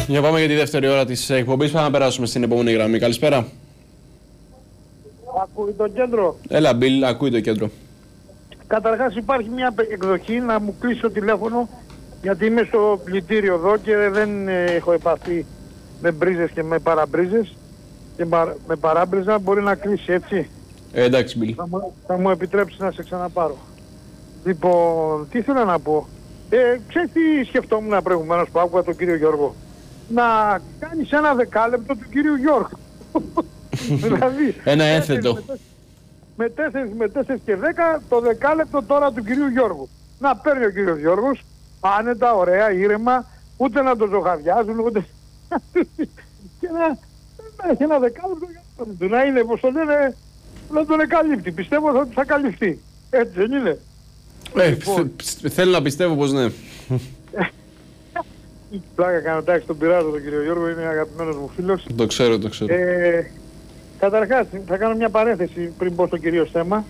Για πάμε για τη δεύτερη ώρα της εκπομπής. Πάμε να περάσουμε στην επόμενη γραμμή. Καλησπέρα. Ακούει το κέντρο. Έλα, Μπιλ, ακούει το κέντρο. Καταρχάς υπάρχει μια εκδοχή να μου κλείσει το τηλέφωνο, γιατί είμαι στο πλητήριο εδώ και δεν έχω επαφή με μπρίζες και με παραμπρίζες και με παράμπριζα. Μπορεί να κλείσει, έτσι. Εντάξει, Μπιλ. Θα μου επιτρέψει να σε ξαναπάρω. Λοιπόν, τι θέλω να πω. Ξέρεις τι σκεφτόμουν προηγουμένως που άκουγα τον κύριο Γιώργο? Να κάνεις ένα δεκάλεπτο του κύριου Γιώργου. Δηλαδή, ένα ένθετο. Με 4 και 10 το δεκάλεπτο τώρα του κυρίου Γιώργου. Να παίρνει ο κύριος Γιώργος άνετα, ωραία, ήρεμα, ούτε να τον ζωχαδιάζουν, ούτε και να έχει ένα δεκάλεπτο για να είναι, πως το λένε, να τον εκαλύπτει. Πιστεύω ότι θα καλυφθεί. Έτσι δεν είναι? Θέλω να πιστεύω πως ναι. Πλάκα κάνω, εντάξει, τον πειράζω τον κύριο Γιώργο, είναι αγαπημένος μου φίλος. Το ξέρω. Καταρχάς, θα κάνω μια παρένθεση πριν πω στο κυρίως θέμα.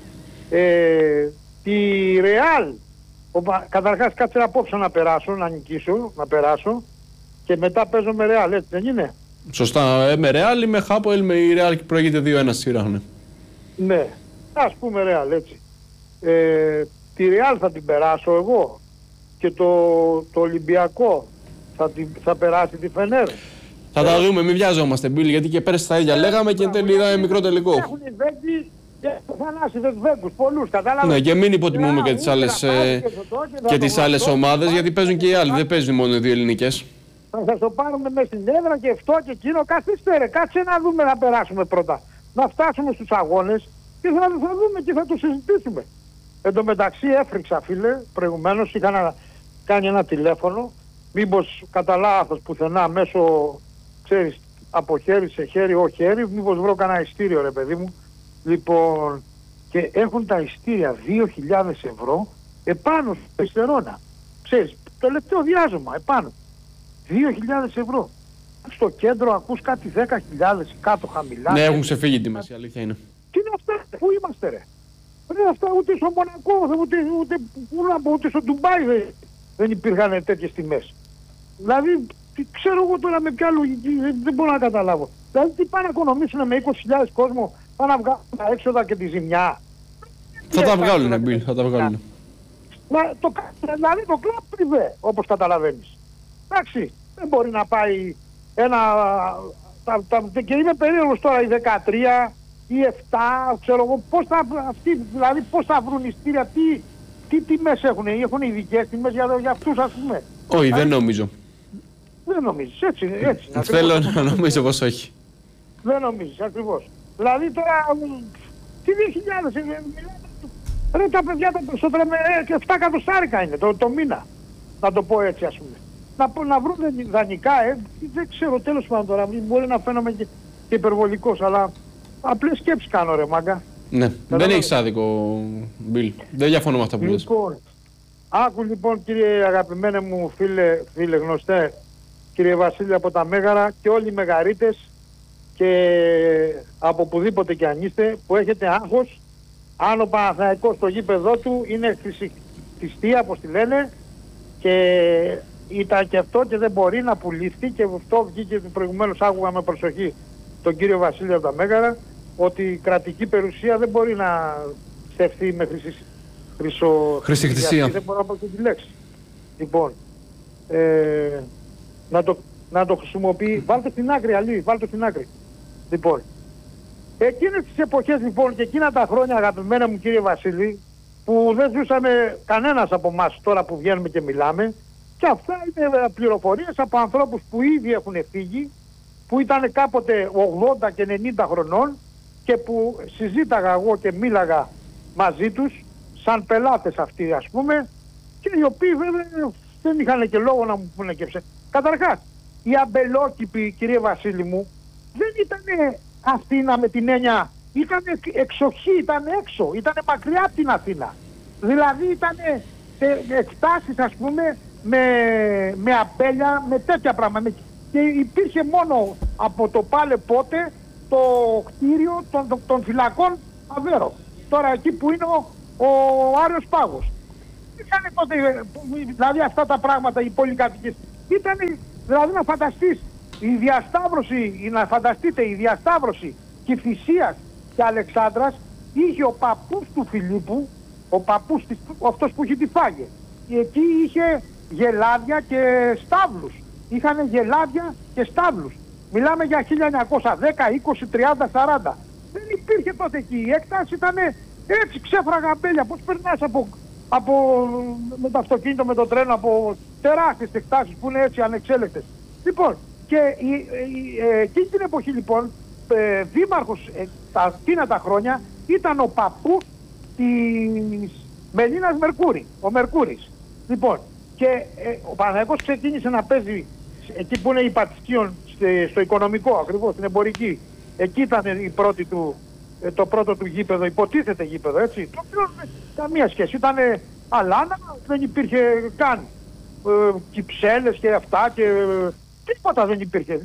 Τη Ρεάλ, καταρχάς κάτσε απόψε να περάσω, να νικήσω, να περάσω και μετά παίζω με Ρεάλ, έτσι δεν είναι? Σωστά, με Ρεάλ ή με Χάποελ, με η Ρεάλ και προηγείται 2-1 σειρά. Ναι, ας πούμε Ρεάλ, έτσι. Τη Ρεάλ θα την περάσω εγώ και το Ολυμπιακό θα περάσει τη Φενέρ. Θα τα δούμε, μην βιάζομαστε, Μπίλ, γιατί και πέρσι τα ίδια λέγαμε και εν τέλει είδαμε μικρό τελικό. Έχουν οι Βέγκοι και θανάσιδες Βέγκους, πολλούς, κατάλαβα. Ναι, και μην υποτιμούμε και τις άλλες ομάδες, γιατί παίζουν και οι άλλοι, δεν παίζουν μόνο οι δύο ελληνικές. Θα το πάρουμε μέσα στην έδρα και αυτό και εκείνο, καθίστε ρε, κάτσε να δούμε να περάσουμε πρώτα. Να φτάσουμε στους αγώνες και θα δούμε και θα το συζητήσουμε. Εν τω μεταξύ έφρυξα, φίλε, προηγουμένως είχα κάνει ένα τηλέφωνο, μήπως κατά λάθος πουθενά μέσω, ξέρεις, από χέρι σε χέρι, όχι χέρι, μήπως βρω κανένα ειστήριο ρε παιδί μου. Λοιπόν, και έχουν τα ειστήρια 2.000 ευρώ επάνω στο Ιστερώνα. Ξέρεις, το τελευταίο διάζωμα επάνω. 2.000 ευρώ. Στο κέντρο ακούς κάτι 10.000 κάτω χαμηλά. Ναι, έχουν ξεφύγει τιμές, η αλήθεια είναι. Τι είναι αυτά, πού είμαστε ρε? Ρε αυτά ούτε στο Μονακό, ούτε στο Ντουμπάι δεν υπήρχαν τέτοιες τιμές. Δηλαδή, ξέρω εγώ τώρα με ποια λογική, δεν μπορώ να καταλάβω. Δηλαδή τι πάνε να οικονομήσουν με 20.000 κόσμο, πάνε να βγάλουν τα έξοδα και τη ζημιά. Θα τα βγάλουνε, Μπιλ, θα τα βγάλουνε. Δηλαδή το κλαμπ πριβέ, όπως καταλαβαίνεις. Εντάξει, δεν μπορεί να πάει ένα... και είμαι περίεργος τώρα οι 13, οι 7, ξέρω εγώ, πώς θα, αυτοί, δηλαδή πώς θα βρουν ειστήρια, τι τιμές έχουν ειδικές τιμές για αυτούς ας πούμε? Όχι, δεν νομίζω. Δεν νομίζεις, έτσι. Θέλω να νομίζω πως όχι. Δεν νομίζεις, ακριβώς. Δηλαδή τώρα, τι 2.000, ρε τα παιδιά τα περισσότερα με 7 εκατοστάρικα είναι το μήνα. Να το πω έτσι ας πούμε. Να βρουν δανεικά, δεν ξέρω τέλος πάντων τώρα, μπορεί να φαίνομαι και υπερβολικός, αλλά απλές σκέψεις κάνω ρε μάγκα. Ναι, δεν έχεις άδικο, Μπιλ. Δεν διαφωνώ με αυτά που λες. Λοιπόν, άκου λοιπόν κύριε αγαπημένε μου φίλε γνωστέ, κύριε Βασίλη από τα Μέγαρα και όλοι οι μεγαρίτες και από πουδήποτε και αν είστε που έχετε άγχος, αν ο Παναθηναϊκός στο γήπεδό του είναι θυστία όπως τη λένε και ήταν και αυτό και δεν μπορεί να πουληθεί και αυτό βγήκε προηγουμένως, άκουγα με προσοχή τον κύριο Βασίλη από τα Μέγαρα, ότι η κρατική περιουσία δεν μπορεί να στεφθεί με χρυσοχρησία. Δεν μπορώ να πω και τη λέξη. Λοιπόν, να το χρησιμοποιεί, βάλτε στην άκρη αλλή, βάλτε στην άκρη. Λοιπόν, εκείνες τις εποχές λοιπόν και εκείνα τα χρόνια αγαπημένα μου κύριε Βασίλη, που δεν ζούσαμε κανένας από εμάς τώρα που βγαίνουμε και μιλάμε, και αυτά είναι πληροφορίες από ανθρώπους που ήδη έχουν φύγει, που ήταν κάποτε 80 και 90 χρονών και που συζήταγα εγώ και μίλαγα μαζί τους, σαν πελάτες αυτοί ας πούμε, και οι οποίοι βέβαια δεν είχαν και λόγο να μου πούνε και ψέματα. Καταρχάς, οι αμπελόκηποι κύριε Βασίλη μου, δεν ήταν Αθήνα με την έννοια, ήταν εξοχή, ήταν έξω, ήταν μακριά από την Αθήνα. Δηλαδή ήταν σε εκτάσεις ας πούμε με αμπέλια, με τέτοια πράγματα. Και υπήρχε μόνο από το πάλε πότε το κτίριο των φυλακών Αβέρο. Τώρα εκεί που είναι ο Άριος Πάγος. Είχαν τότε, δηλαδή αυτά τα πράγματα οι πολυκατοικίες. Ήταν Δηλαδή να φανταστείς η διασταύρωση, να φανταστείτε η διασταύρωση Κηφισίας και Αλεξάνδρας είχε ο παππούς του Φιλίππου, ο παππούς αυτός που είχε τη Φάγε. Εκεί είχε γελάδια και στάβλους. Είχαν γελάδια και στάβλους. Μιλάμε για 1910, 20, 30, 40. Δεν υπήρχε τότε εκεί. Η έκταση ήταν έτσι ξέφραγα αμπέλια. Πώς περνάς με το αυτοκίνητο, με το τρένο, από τεράστιες εκτάσεις που είναι έτσι ανεξέλεκτες. Λοιπόν, και εκείνη την εποχή λοιπόν, δήμαρχος εκείνα τα χρόνια ήταν ο παππούς της Μελίνας Μερκούρη, ο Μερκούρης. Λοιπόν, και ο Παναθηναϊκός ξεκίνησε να παίζει εκεί που είναι η Πατησκίων, στο οικονομικό ακριβώς, στην εμπορική. Εκεί ήταν το πρώτο του γήπεδο, υποτίθεται γήπεδο, έτσι. Το οποίο καμία σχέση. Ήταν αλάνα, δεν υπήρχε καν κυψέλες και αυτά και τίποτα δεν υπήρχε.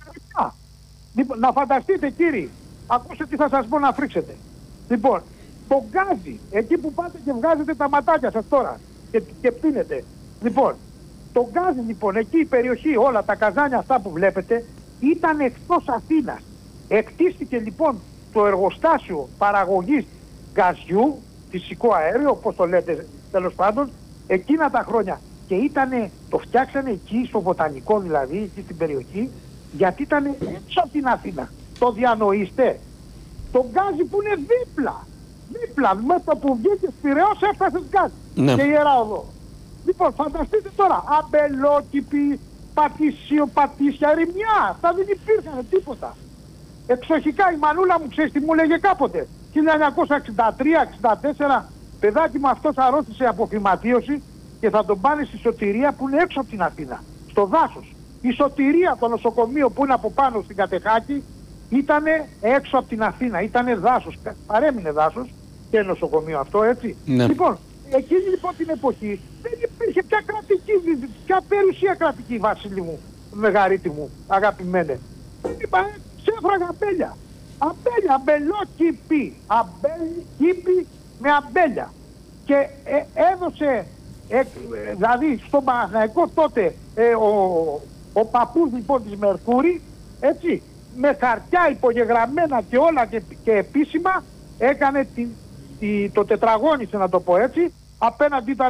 Να φανταστείτε κύριοι, ακούστε τι θα σας πω να φρίξετε. Λοιπόν, το γκάζι, εκεί που πάτε και βγάζετε τα ματάκια σας τώρα και πίνετε. Λοιπόν, το γκάζι λοιπόν, εκεί η περιοχή, όλα τα καζάνια αυτά που βλέπετε, ήταν εκτός Αθήνας. Εκτίστηκε λοιπόν το εργοστάσιο παραγωγής γκαζιού, φυσικό αέριο, όπως το λέτε τέλος πάντων, εκείνα τα χρόνια. Και το φτιάξανε εκεί στο βοτανικό δηλαδή, εκεί στην περιοχή, γιατί ήταν έξω από την Αθήνα. Το διανοείστε. Το γκάζι που είναι δίπλα, μέσα που βγήκε Πειραιώς έφτασε γκάζι. Ναι. Και Ιερά Οδό. Λοιπόν, φανταστείτε τώρα, αμπελόκηποι, πατήσια, ερημιά, αυτά δεν υπήρχαν τίποτα. Εξοχικά η μανούλα μου, ξέρεις τι μου λέγε κάποτε, 1963-64, παιδάκι μου αυτός αρρώστησε από φυματίωση και θα τον πάνε στη Σωτηρία που είναι έξω από την Αθήνα, στο δάσος. Η Σωτηρία, το νοσοκομείο που είναι από πάνω στην Κατεχάκη, ήταν έξω από την Αθήνα, ήταν δάσος, παρέμεινε δάσος και νοσοκομείο αυτό, έτσι. Ναι. Λοιπόν, εκείνη λοιπόν την εποχή δεν υπήρχε πια περιουσία κρατική, Βασίλη μου, Μεγαρίτη μου, αγαπημένε. Είπα, ξέφραγα αμπέλια. Αμπελόκηποι. Κήποι με αμπέλια. Και έδωσε, δηλαδή στον Παναθηναϊκό τότε, ο παππούς λοιπόν της Μερκούρη, έτσι, με χαρτιά υπογεγραμμένα και όλα και επίσημα, έκανε το τετραγώνισε, να το πω έτσι. Απέναντι ήταν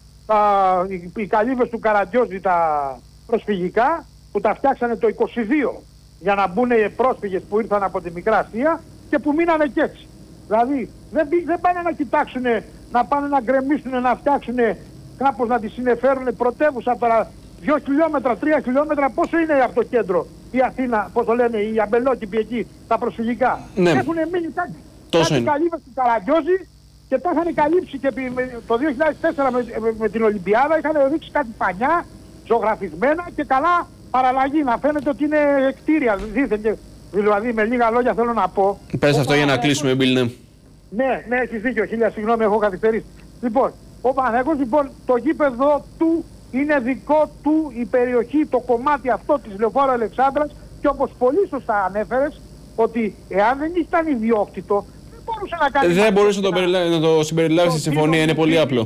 οι καλύβες του Καραντιόζη, τα προσφυγικά, που τα φτιάξανε το 22 για να μπουν πρόσφυγες που ήρθαν από τη Μικρά Ασία και που μείνανε κι έτσι. Δηλαδή δεν πάνε να κοιτάξουν, να πάνε να γκρεμίσουν, να φτιάξουν κάπως, να τη συνεφέρουν πρωτεύουσα τώρα 2 χιλιόμετρα, 3 χιλιόμετρα, πόσο είναι από το κέντρο η Αθήνα, πώς το λένε, οι αμπελόκηποι εκεί, τα προσφυγικά. Ναι. Έχουν μείνει κάτι καλύβες του Καραντιόζη και τα είχαν καλύψει και το 2004 με την Ολυμπιάδα, είχαν ρίξει κάτι πανιά, ζωγραφισμένα και καλά παραλλαγή, να φαίνεται ότι είναι κτίρια. Δηλαδή με λίγα λόγια θέλω να πω. Πες αυτό για να κλείσουμε, Μπιλ, ναι. Ναι, έχεις δίκιο, χίλια συγγνώμη, έχω καθυστερήσει. Λοιπόν, ο Παναθηναϊκός λοιπόν, το γήπεδο του είναι δικό του, η περιοχή, το κομμάτι αυτό της Λεωφόρου Αλεξάνδρας, και όπως πολύ σωστά ανέφερες, ότι εάν δεν ήταν ιδιόκτητο, δεν μπορούσε να κάνει. Δεν μπορούσε να το συμπεριλάβει στη συμφωνία, είναι πολύ απλό.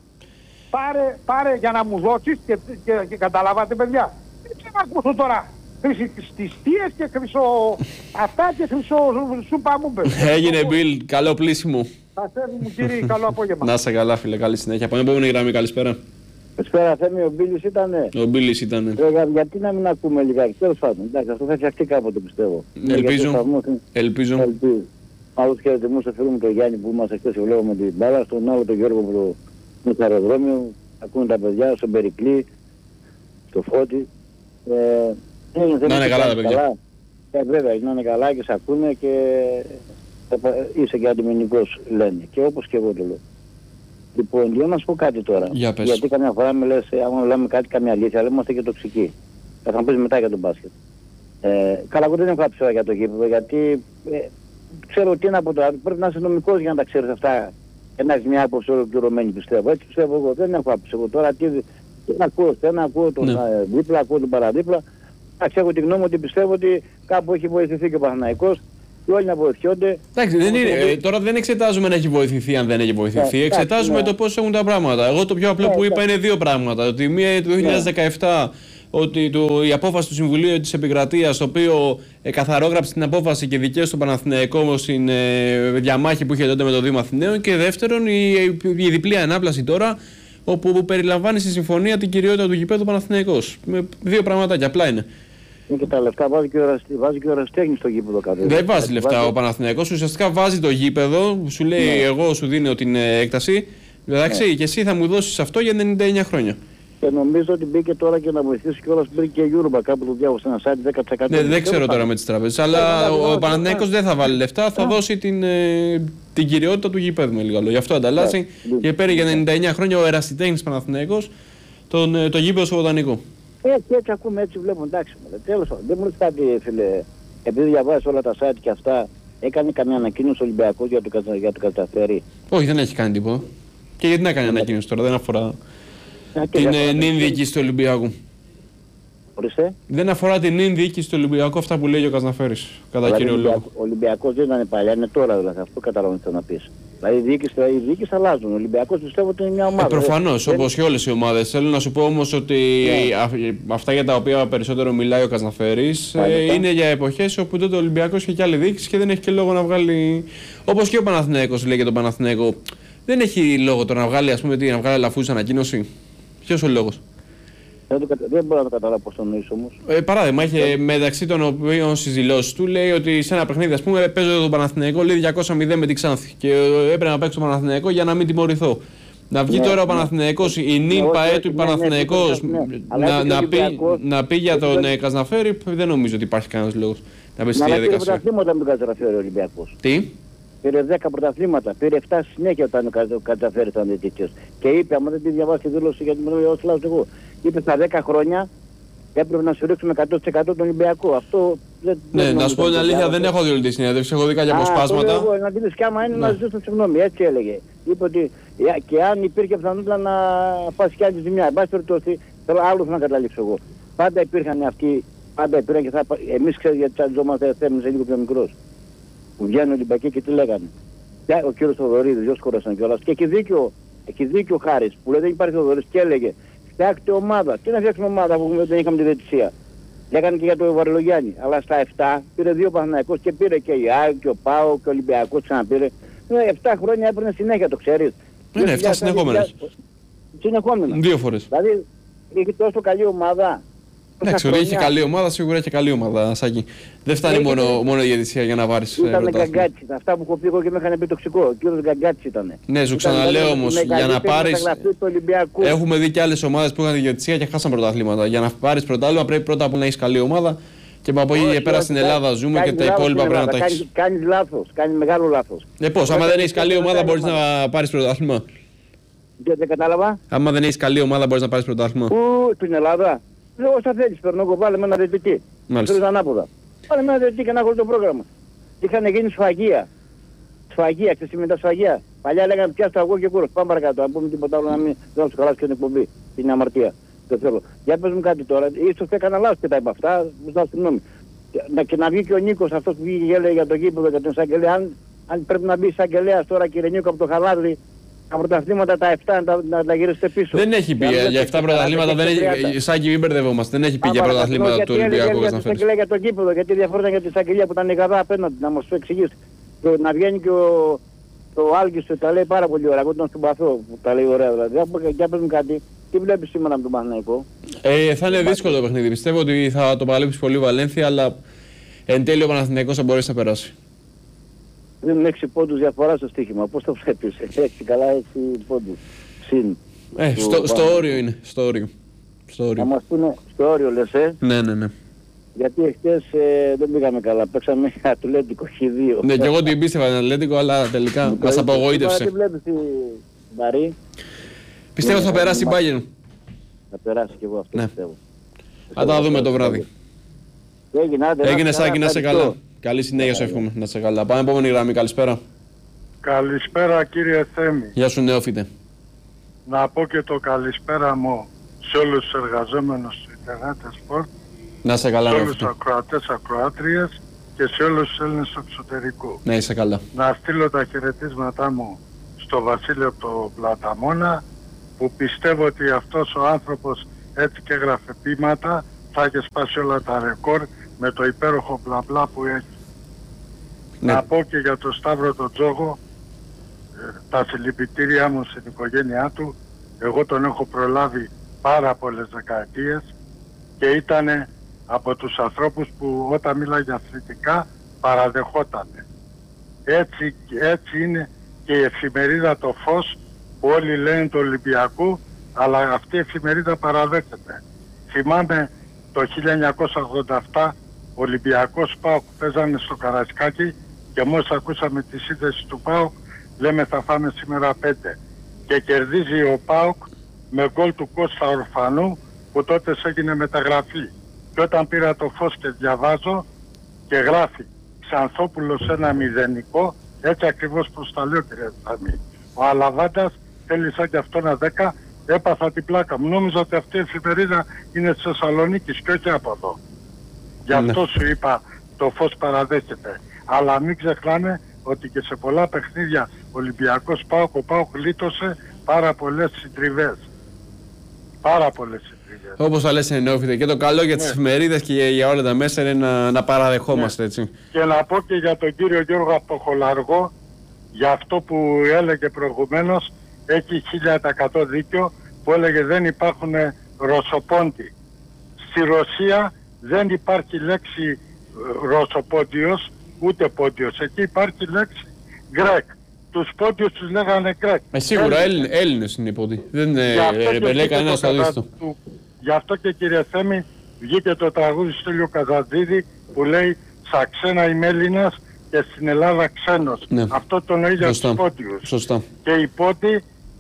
Πάρε για να μου δώσεις και καταλάβατε, παιδιά. Δεν ξέρω να ακούσω τώρα χρυσιστίες και χρυσό αυτά και χρυσό σούπα μου πες. Έγινε, Μπιλ, καλό πλήσιμο. Πασέβη μου κύριε, καλό απόγευμα. Να είσαι καλά, φίλε, καλή συνέχεια. Από την επόμενη γραμμή, καλησπέρα. Καλησπέρα, Θέμη, ο Μπίλης ήτανε. Ο Μπίλης ήτανε. Γιατί να μην ακούμε λιγάκι, τέλος πάντων. Εντάξει, αυτό θα φτιαχτεί κάποτε, πιστεύω. Ελπίζω. Άλλος χαίρετε μου, στο φίλο μου τον Γιάννη που είμαστε χθες, βλέπουμε την μπάλα, στον άλλο τον Γιώργο που είναι στο αεροδρόμιο, ακούνε τα παιδιά, στον Περικλή, στο Φώτη. Να είναι καλά τα παιδιά. Βέβαια, να είναι καλά και σε ακούνε και είσαι και αντιμηνικός, λένε. Και όπως και εγώ το λέω. Λοιπόν, για να σου πω κάτι τώρα. Γιατί καμιά φορά με λες, άμα λέμε κάτι, καμία αλήθεια, αλλά είμαστε και τοξικοί. Θα μου πεις μετά για τον μπάσκετ. Καλά, εγώ δεν έχω άψερα για το γήπεδο, γιατί ξέρω ότι είναι από το. Πρέπει να είσαι νομικός για να τα ξέρεις αυτά. Και να έχεις μια άποψη ολοκληρωμένη, πιστεύω. Έτσι πιστεύω εγώ. Δεν έχω άποψη εγώ τώρα. Δεν ακούω τον δίπλα, ακούω τον παραδίπλα. Εντάξει, έχω τη γνώμη ότι πιστεύω ότι κάπου έχει βοηθηθεί και ο Παναθηναϊκός. Και όλοι να βοηθιόνται. Εντάξει, τώρα δεν εξετάζουμε αν έχει βοηθηθεί, αν δεν έχει βοηθηθεί. Εξετάζουμε το πώς έχουν τα πράγματα. Εγώ το πιο απλό που είπα είναι δύο πράγματα. Ότι μία το 2017 ότι η απόφαση του Συμβουλίου της Επικρατείας, το οποίο καθαρόγραψε την απόφαση και δικαίωσε τον Παναθηναϊκό στην διαμάχη που είχε τότε με το Δήμο Αθηναίων, και δεύτερον η διπλή ανάπλαση τώρα, όπου περιλαμβάνει στη συμφωνία την κυριότητα του γηπέδου Παναθηναϊκός. Με δύο πραγματάκια, απλά είναι. Είναι και τα λεφτά, βάζει και ο Ερασιτέχνης στο γήπεδο κάθε. Δεν βάζει λεφτά ο Παναθηναϊκός, ουσιαστικά βάζει το γήπεδο, σου λέει εγώ σου δίνω την έκταση, εντάξει, και εσύ θα μου δώσεις αυτό για 99 χρόνια. Και νομίζω ότι μπήκε τώρα και να βοηθήσει κιόλας, μπήκε και η Europa κάπου το διάβασα ένα site 10%. Ναι, δεν ξέρω τώρα με τις τράπεζες, αλλά ο Παναθηναϊκός δεν θα βάλει λεφτά, θα δώσει την κυριότητα του γηπέδου με λίγα λόγια. Γι' αυτό ανταλλάσσει και παίρνει για 99 χρόνια ο Ερασιτέχνης Παναθηναϊκός το γήπεδο στο Βοτανικό. Έτσι ακούμε, έτσι βλέπουμε, εντάξει. Τέλος πάντων, δεν μου λες κάτι, φίλε, επειδή διαβάζεις όλα τα site και αυτά, έκανε καμία ανακοίνωση ο Ολυμπιακός για το καταφέρει? Όχι, δεν έχει κάνει τίποτα. Και γιατί να κάνει ανακοίνωση τώρα, δεν αφορά την νυν διοίκηση του Ολυμπιακού. Ορίστε. Δεν αφορά την νυν διοίκηση του Ολυμπιακού αυτά που λέει ο Καζναφέρης, κατά κύριο λόγο. Ο Ολυμπιακός δεν ήταν παλιά, είναι τώρα δηλαδή, αυτό καταλαβαίνω τι να πεις. Δηλαδή οι διοίκηση αλλάζουν. Ο Ολυμπιακός πιστεύω ότι είναι μια ομάδα. Προφανώς, όπως και όλες οι ομάδες. Θέλω να σου πω όμως ότι αυτά για τα οποία περισσότερο μιλάει ο Καζναφέρης είναι για εποχές όπου τότε ο Ολυμπιακός είχε και άλλη διοίκηση και δεν έχει και λόγο να βγάλει. Όπως και ο Παναθηναϊκός λέει για τον Παναθηναϊκό. Δεν έχει λόγο τώρα να βγάλει, ας πούμε, να βγάλει λαφούζα ανακοίνωση. Ποιος ο λόγος? Δεν μπορώ να το καταλάβω πώς το νοείς όμως. Παράδειγμα, είχε μεταξύ των οποίων στις δηλώσεις του λέει ότι σε ένα παιχνίδι, ας πούμε, παίζω τον Παναθηναϊκό, λέει 200-0 με την Ξάνθη. Και έπρεπε να παίξω τον Παναθηναϊκό για να μην τιμωρηθώ. Να βγει τώρα ο Παναθηναϊκός, η νυν ΠΑΕ του Παναθηναϊκός, να πει για τον Καζναφέρη, δεν νομίζω ότι υπάρχει κανένας λόγος να πει στη διαδικασία. Πήρε πρωταθλήματα με τον Καζναφέρη ο Ολυμπιακός. Τι? Πήρε 10 πρωταθλήματα, πήρε 7 συνέχεια όταν ο Καζναφέρης ήταν διαιτητής. Και είπε, άμα δεν τη διαβάσει τη δήλωση για την μνημονία, εγώ. Είπε στα 10 χρόνια έπρεπε να σου ρίξουμε 100% τον Ολυμπιακό. Αυτό δεν. Ναι, να σου πω την αλήθεια, δεν έχω δει όλη τη συνέντευξη, έχω δει κάποια αποσπάσματα. Να δεις κι άμα είναι να ζητήσω συγγνώμη, έτσι έλεγε. Είπε ότι και αν υπήρχε πιθανότητα να πας κι άλλη ζημιά. Εν πάση περιπτώσει, θέλω άλλο να καταλήξω εγώ. Πάντα υπήρχαν αυτοί, πάντα υπήρχαν και εμείς ξέρεις γιατί τσαντιζόμαστε, θέμενος λίγο πιο μικρός. Που βγαίνουν Ολυμπιακοί και τι λέγανε. Ο κύριος Θοδωρίδης, δυο σκόρασαν κιόλας. Και έχει δίκιο ο Χάρης που λέει δεν υπάρχει Θοδωρίδης και έλεγε. Φτιάξτε ομάδα. Τι να φτιάξουμε ομάδα που δεν είχαμε τη διαιτησία. Έκανε και για το Βαρελογιάννη. Αλλά στα 7 πήρε 2 Παναθηναϊκός και πήρε και η ΑΕΚ και ο ΠΑΟ και ο Ολυμπιακός ξαναπήρε. 7 χρόνια έπαιρνε συνέχεια, το ξέρεις. Ναι, 7 συνεχόμενες. Συνεχόμενα. 2 φορές. Δηλαδή έχει τόσο καλή ομάδα. Εντάξει, ότι έχει καλή ομάδα, σίγουρα έχει καλή ομάδα, Σάκη. Δεν φτάνει μόνο η διαιτησία για να πάρεις πρωτάθλημα. Ήταν Γκαγκάτσι, αυτά που έχω πει εγώ και με είχαν πει τοξικό. Ο κύριος Γκαγκάτσι ήταν. Ναι, σου ξαναλέω όμως, για να πάρεις. Έχουμε δει και άλλες ομάδες που είχαν τη διαιτησία και χάσαν πρωταθλήματα. Για να πάρεις πρωτάθλημα πρέπει πρώτα απ' όλα να έχεις καλή ομάδα και από εκεί και πέρα στην Ελλάδα ζούμε και τα υπόλοιπα πρέπει να τα έχεις. Κάνεις λάθος, κάνεις μεγάλο λάθος. Πώς, άμα δεν έχεις καλή ομάδα μπορείς να πάρεις πρωτάθλημα? Δεν κατάλαβα. Άμα δεν έχεις καλή ομάδα μπορείς να πάρεις πρωτάθλημα? Στην Ελλάδα. Λέω όσα θέλεις, παίρνω εγώ, βάλε με ένα διαιτητή. Θέλεις ανάποδα. Βάλε με ένα διαιτητή και να έχω το πρόγραμμα. Είχαν γίνει σφαγεία. Σφαγεία, ξέρεις με τα σφαγεία. Παλιά λέγανε πιάσω εγώ και κούρος. Πάμε παρακάτω, να πούμε τίποτα άλλο να μην σου χαλάσει και την εκπομπή. Την αμαρτία. Δεν θέλω. Για πες μου κάτι τώρα. Ίσως έκανα λάθος και τα είπα αυτά. Μου ζητάω συγγνώμη. Και να βγει και ο Νίκος αυτός που βγήκε και έλεγε για το γήπεδο για τον εισαγγελέα. Αν πρέπει να μπει εισαγγελέας τώρα κύριε Νίκο από το χαλάδι. Τα πρωταθλήματα τα 7 να τα γυρίσετε πίσω. Δεν έχει πει για 7 πρωταθλήματα, Σάκη μην μπερδευόμαστε, δεν έχει πει για πρωταθλήματα του Ολυμπιακού Καζναφέρης. Γιατί για το γήπεδο, γιατί διαφορετικά για την εισαγγελία που ήταν η Γαδά απέναντι, να μας το εξηγήσει. Να βγαίνει και ο Άλκης του τα λέει πάρα πολύ ωραία, εγώ τον συμπαθώ που τα λέει ωραία δηλαδή. Για πες μου κάτι, τι βλέπεις σήμερα με τον Παναθηναϊκό? Θα είναι δύσκολο το παιχνίδι, πιστεύω ότι θα το παλέψει πολύ η Βαλένθια, αλλά εν τέλει ο Παναθηναϊκός θα μπορέσει να περάσει. Δίνουν 6 πόντους διαφορά στο στοίχημα. Πώς το βλέπεις? 6 καλά, 6 πόντους. Συν. Στο όριο είναι. Στο όριο. Να μας πούνε στο όριο λες, Ναι. Γιατί εχθές δεν πήγαμε καλά. Παίξαμε Ατλέτικο Χ2. Ναι, και εγώ την πίστευα την Ατλέτικο, αλλά τελικά μας απογοήτευσε. Τι βλέπεις την Βαρύ? Πιστεύω θα περάσει η Bayern. Θα περάσει κι εγώ αυτό πιστεύω. Θα τα δούμε το βράδυ. Έγινε Σάκη, να σε καλά. Καλή συνέχεια σου εύχομαι, να σε καλά. Πάμε επόμενη γραμμή, καλησπέρα. Καλησπέρα κύριε Θέμη. Γεια σου νεόφιτε. Να πω και το καλησπέρα μου σε όλους τους εργαζόμενους του Ιντερνετ Sport. Να σε καλά, σε όλους τους ακροατές, ακροάτριες και σε όλους τους Έλληνες του εξωτερικού. Ναι, είσαι καλά. Να στείλω τα χαιρετίσματά μου στο Βασίλειο από το Πλαταμόνα, που πιστεύω ότι αυτός ο άνθρωπος έτσι και έγραφε ποίηματα, θα είχε σπάσει όλα τα ρεκόρ με το υπέροχο μπλα που έχει. Ναι. Να πω και για τον Σταύρο τον Τζόγο, τα συλληπιτήριά μου στην οικογένειά του. Εγώ τον έχω προλάβει πάρα πολλές δεκαετίες και ήταν από τους ανθρώπους που όταν μίλαγε αθλητικά παραδεχότανε. Έτσι είναι και η εφημερίδα Το Φως που όλοι λένε του Ολυμπιακού, αλλά αυτή η εφημερίδα παραδέχεται. Θυμάμαι το 1987 Ολυμπιακός ΠΑΟΚ παίζανε στο Καραϊσκάκι και μόλις ακούσαμε τη σύνδεση του ΠΑΟΚ λέμε θα φάμε σήμερα 5 και κερδίζει ο ΠΑΟΚ με γκολ του Κώστα Ορφανού που τότε έγινε μεταγραφή. Και όταν πήρα Το Φως και διαβάζω και γράφει Ξανθόπουλος 1-0, έτσι ακριβώς προς τα λέω κύριε Σαμή. Ο Αλαβάντας θέλει σαν και αυτό ένα 10, έπαθα την πλάκα μου. Νόμιζα ότι αυτή η εφημερίδα είναι της Θεσσαλονίκης και όχι από εδώ. Γι' αυτό σου είπα Το Φως παραδέχεται. Αλλά μην ξεχνάμε ότι και σε πολλά παιχνίδια Ολυμπιακός ΠΑΟΚ, ο ΠΑΟΚ γλίτωσε πάρα πολλές συντριβές. Πάρα πολλές συντριβές. Όπως θα λες εννοείται. Και το καλό για τις εφημερίδες και για όλα τα μέσα είναι να παραδεχόμαστε έτσι. Και να πω και για τον κύριο Γιώργο Αποχολαργό, για αυτό που έλεγε προηγουμένως, έχει 1000% δίκιο, που έλεγε δεν υπάρχουν ρωσοπόντοι. Στη Ρωσία δεν υπάρχει λέξη ρωσοπόντιος, ούτε πόντιος. Εκεί υπάρχει λέξη γκρέκ. Τους πόντιους τους λέγανε γκρέκ. Σίγουρα Έλληνες είναι οι πόντιοι. Δεν λέει κανένας αντίστοιχο. Γι' αυτό και κύριε Θέμη βγήκε το τραγούδι Στέλιο Καζαντζίδη που λέει «Στα ξένα είμαι Έλληνας και στην Ελλάδα ξένος». Ναι. Αυτό το εννοεί για τους πόντιους. Σωστά. Και οι πόντιοι,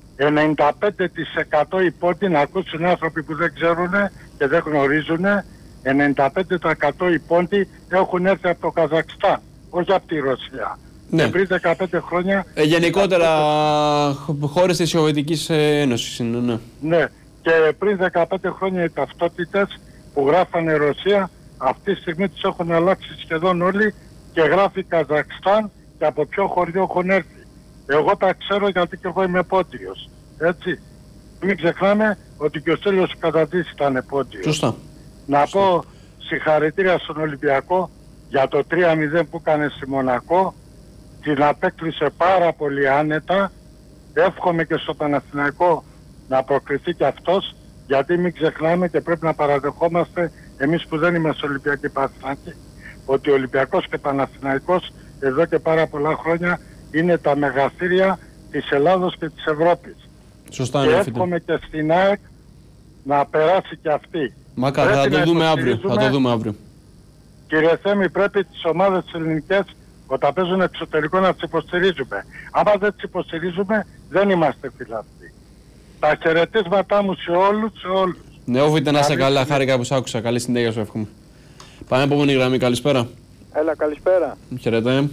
95% οι πόντιοι, να ακούσουν άνθρωποι που δεν ξέρουν και δεν γνωρίζουν, 95% οι πόντιοι έχουν έρθει από το Καζακστάν, όχι από τη Ρωσία. Ναι. Και πριν 15 χρόνια... γενικότερα χώρες της Σοβιετικής Ένωσης είναι, ναι. Ναι. Και πριν 15 χρόνια οι ταυτότητες που γράφανε Ρωσία, αυτή τη στιγμή τις έχουν αλλάξει σχεδόν όλοι και γράφει Καζακστάν και από ποιο χωριό έχουν έρθει. Εγώ τα ξέρω γιατί και εγώ είμαι πόντιος. Έτσι. Μην ξεχνάμε ότι και ο Στέλιος Καζαντζής ήταν πόντιος. Σωστά. Να πω συγχαρητήρια στον Ολυμπιακό για το 3-0 που έκανε στη Μονακό. Την απέκλεισε πάρα πολύ άνετα. Εύχομαι και στο Παναθηναϊκό να προκριθεί και αυτός, γιατί μην ξεχνάμε και πρέπει να παραδεχόμαστε εμείς που δεν είμαστε Ολυμπιακοί Παναθηναϊκοί, ότι ο Ολυμπιακός και Παναθηναϊκός εδώ και πάρα πολλά χρόνια είναι τα μεγαθύρια της Ελλάδος και της Ευρώπης. Σωστά, και εύχομαι και στην ΑΕΚ να περάσει και αυτή. Μακάρι, θα το δούμε αύριο. Θα το δούμε αύριο. Κύριε Θέμη, πρέπει τις ομάδες ελληνικές όταν παίζουν εξωτερικό να τις υποστηρίζουμε. Άμα δεν τις υποστηρίζουμε δεν είμαστε φιλάθλοι. Τα χαιρετίσματά μου σε όλους, σε όλους. Νεόφιτε, να είσαι καλά, χάρηκα που σ' άκουσα. Καλή συνέχεια σου εύχομαι. Πάμε επόμενη γραμμή, καλησπέρα. Έλα, καλησπέρα. Χαίρετε.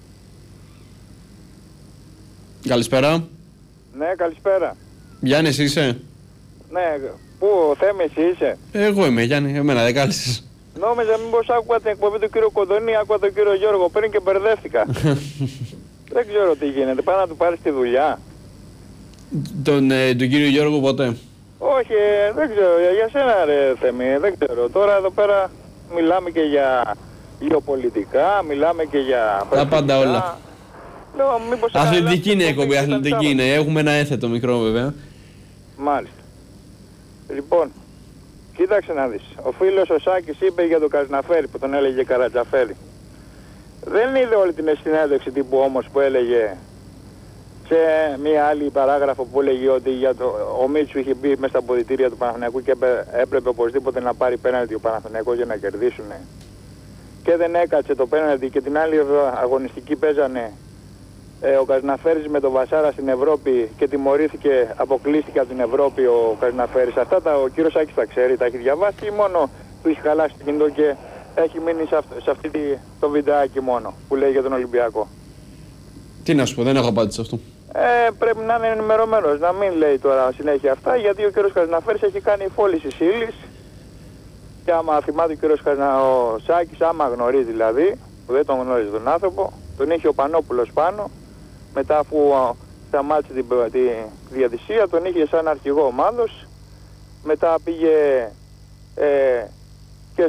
Καλησπέρα. Ναι, καλησπέρα. Γιάννης είσαι? Ναι, πού, Θέμης είσαι? Εγώ είμαι, Γιάννη, εμένα δεν κάλεσες. Νόμιζα μήπως άκουγα την εκπομπή του κύριου Κοντονή, άκουγα τον κύριο Γιώργο πριν και μπερδεύτηκα. Δεν ξέρω τι γίνεται, πάει να του πάρεις τη δουλειά. Τον κύριο Γιώργο ποτέ? Όχι, δεν ξέρω, για σένα ρε Θέμη, δεν ξέρω. Τώρα εδώ πέρα μιλάμε και για γεωπολιτικά, μιλάμε και για... Τα πάντα όλα. Λέω, μήπως αθλητική είναι η εκπομπή, αθλητική είναι. Έχουμε ένα έθετο μικρό βέβαια. Μάλιστα. Λοιπόν, κοίταξε να δεις. Ο φίλος ο Σάκης είπε για τον Καρναφέρη που τον έλεγε Καρατζαφέρη. Δεν είδε όλη την συνέντευξη τύπου όμως που έλεγε σε μία άλλη παράγραφο που έλεγε ότι ο Μίτσου είχε μπει μέσα στα αποδυτήρια του Παναθηναϊκού και έπρεπε οπωσδήποτε να πάρει πέναλτι ο Παναθηναϊκός για να κερδίσουν. Και δεν έκατσε το πέναλτι και την άλλη αγωνιστική παίζανε ο Καρναφέρης με τον Βασάρα στην Ευρώπη και τιμωρήθηκε, αποκλείστηκε από την Ευρώπη ο Καρναφέρης. Αυτά ο κύριος Σάκης τα ξέρει, τα έχει διαβάσει ή μόνο του έχει χαλάσει το κινητό και έχει μείνει σε αυτή το βιντεάκι μόνο που λέει για τον Ολυμπιακό? Τι να σου πω, δεν έχω απάντηση σε αυτό. Πρέπει να είναι ενημερωμένος, να μην λέει τώρα συνέχεια αυτά, γιατί ο κύριος Καρναφέρης έχει κάνει φόληση ύλης και άμα θυμάται ο κύριος ο Σάκης, άμα γνωρίζει δηλαδή, που δεν τον γνώριζε τον άνθρωπο, τον είχε ο Πανόπουλος πάνω, μετά αφού σταμάτησε τη διαδυσία, τον είχε σαν αρχηγό ομάδος μετά πήγε